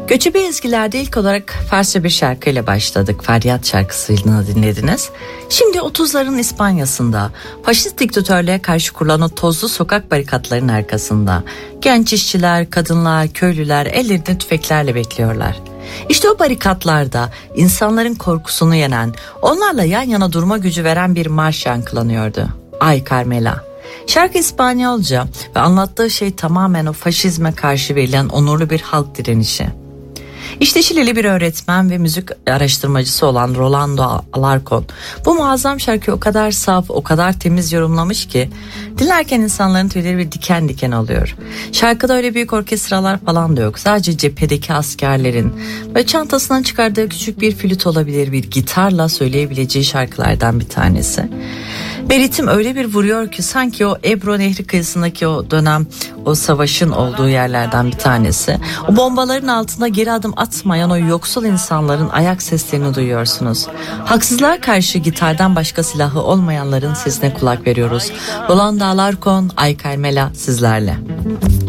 Göçebe ezgilerde ilk olarak Farsça bir şarkıyla başladık. Feryat şarkısını dinlediniz. Şimdi 30'ların İspanya'sında faşist diktatörlüğe karşı kurulan o tozlu sokak barikatlarının arkasında genç işçiler, kadınlar, köylüler ellerinde tüfeklerle bekliyorlar. İşte o barikatlarda insanların korkusunu yenen, onlarla yan yana durma gücü veren bir marş yankılanıyordu. Ay Carmela. Şarkı İspanyolca ve anlattığı şey tamamen o faşizme karşı verilen onurlu bir halk direnişi. İşte Şilili bir öğretmen ve müzik araştırmacısı olan Rolando Alarcón bu muazzam şarkıyı o kadar saf, o kadar temiz yorumlamış ki dinlerken insanların tüyleri bir diken diken oluyor. Şarkıda öyle büyük orkestralar falan da yok. Sadece cephedeki askerlerin ve çantasından çıkardığı küçük bir flüt olabilir, bir gitarla söyleyebileceği şarkılardan bir tanesi. Ve ritim öyle bir vuruyor ki sanki o Ebro Nehri kıyısındaki o dönem, o savaşın olduğu yerlerden bir tanesi. O bombaların altında geri adım atmayan o yoksul insanların ayak seslerini duyuyorsunuz. Haksızlığa karşı gitardan başka silahı olmayanların sesine kulak veriyoruz. Rolando Alarcón, Ay Carmela sizlerle.